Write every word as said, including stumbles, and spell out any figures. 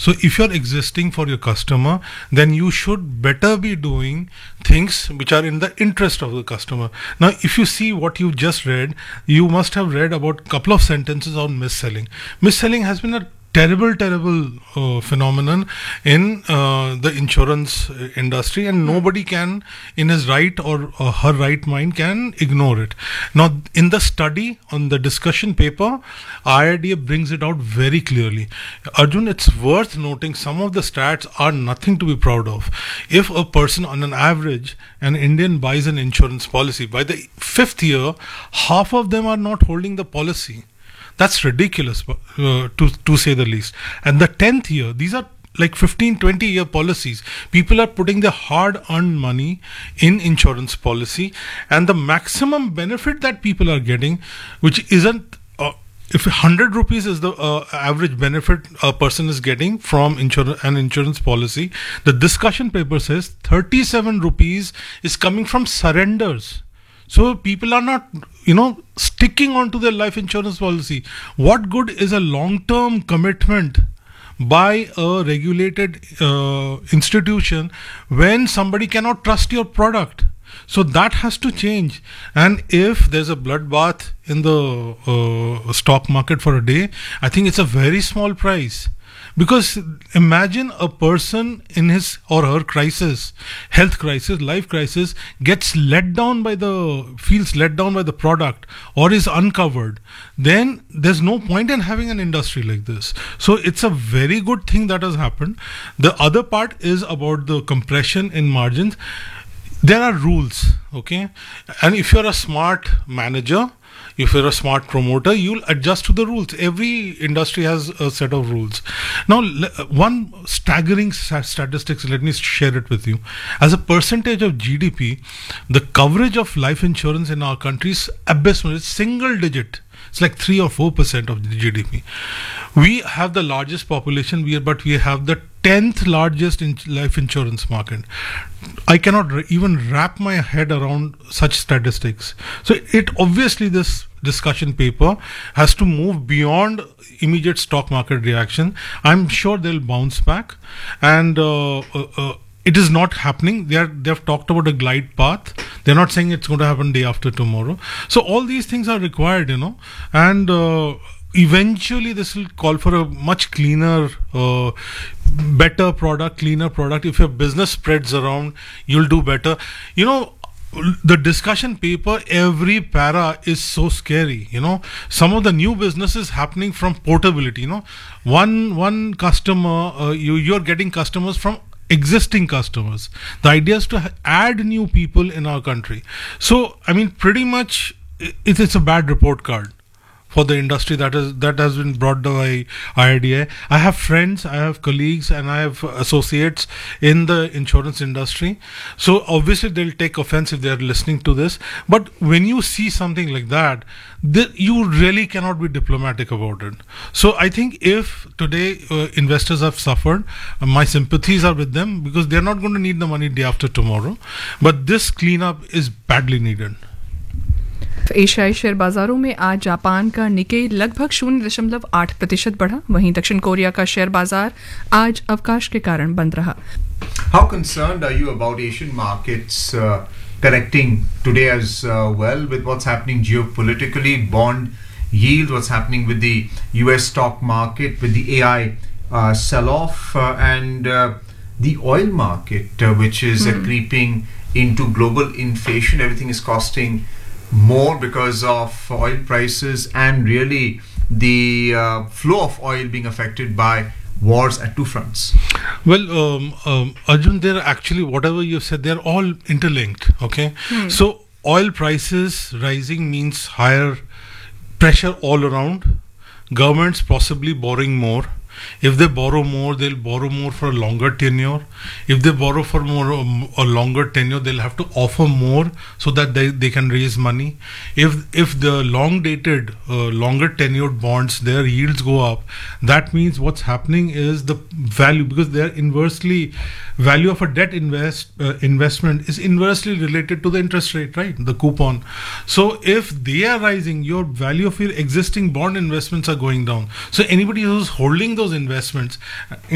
So if you're existing for your customer, then you should better be doing things which are in the interest of the customer. Now, if you see what you just read, you must have read about a couple of sentences on mis-selling. Mis-selling has been a terrible, terrible uh, phenomenon in uh, the insurance industry, and nobody can, in his right or uh, her right mind, can ignore it. Now, in the study on the discussion paper, I R D A brings it out very clearly. Arjun, it's worth noting some of the stats are nothing to be proud of. If a person, on an average, an Indian buys an insurance policy, by the fifth year, half of them are not holding the policy. That's ridiculous, uh, to to say the least. And the tenth year, these are like fifteen, twenty year policies. People are putting their hard earned money in insurance policy, and the maximum benefit that people are getting, which isn't, uh, if one hundred rupees is the uh, average benefit a person is getting from insur- an insurance policy, the discussion paper says thirty-seven rupees is coming from surrenders. So people are not, you know, sticking on to their life insurance policy. What good is a long-term commitment by a regulated uh, institution when somebody cannot trust your product? So that has to change. And if there's a bloodbath in the uh, stock market for a day, I think it's a very small price. Because imagine a person in his or her crisis, health crisis, life crisis, gets let down by the, feels let down by the product or is uncovered. Then there's no point in having an industry like this. So it's a very good thing that has happened. The other part is about the compression in margins. There are rules, okay? And if you're a smart manager, if you're a smart promoter, you'll adjust to the rules. Every industry has a set of rules. Now, one staggering statistics, let me share it with you. As a percentage of G D P, the coverage of life insurance in our country is abysmal. It's single digit. It's like three or four percent of the G D P. We have the largest population, we are, but we have the tenth largest in life insurance market. I cannot re- even wrap my head around such statistics. So it obviously, this discussion paper has to move beyond immediate stock market reaction. I'm sure they'll bounce back, and uh, uh, uh, it is not happening. They are, they've talked about a glide path. They're not saying it's going to happen day after tomorrow. So all these things are required, you know, and uh, eventually this will call for a much cleaner, uh, better product, cleaner product. If your business spreads around, you'll do better. You know, the discussion paper, every para is so scary. You know, some of the new businesses happening from portability. You know, one one customer, uh, you you're getting customers from existing customers. The idea is to add new people in our country. So, I mean, pretty much it, it's a bad report card for the industry that is that has been brought by I R D A. I have friends, I have colleagues, and I have associates in the insurance industry. So obviously they'll take offense if they're listening to this. But when you see something like that, th- you really cannot be diplomatic about it. So I think if today uh, investors have suffered, uh, my sympathies are with them, because they're not going to need the money day after tomorrow. But this cleanup is badly needed. एशियाई share बाजारों में आज Japan का Nikkei लगभग शून्य दशमलव आठ प्रतिशत बढ़ा, वहीं दक्षिण कोरिया का शेयर बाजार आज अवकाश के कारण बंद रहा. How concerned are you about Asian markets uh, correcting today as uh, well, with what's happening geopolitically, bond yield, what's happening with the U S stock market, with the A I uh, sell-off, uh, and uh, the oil market, uh, which is mm. uh, creeping into global inflation. Everything is costing more because of oil prices, and really the uh, flow of oil being affected by wars at two fronts. Well, um, um, Arjun, they're actually, whatever you said, they're all interlinked, okay? Hmm. So oil prices rising means higher pressure all around. Governments possibly borrowing more. If they borrow more, they'll borrow more for a longer tenure. If they borrow for more a longer tenure, they'll have to offer more so that they, they can raise money. If if the long dated, uh, longer tenured bonds, their yields go up, that means what's happening is the value, because they're inversely, value of a debt invest uh, investment is inversely related to the interest rate, right? The coupon. So if they are rising, your value of your existing bond investments are going down. So anybody who's holding those investments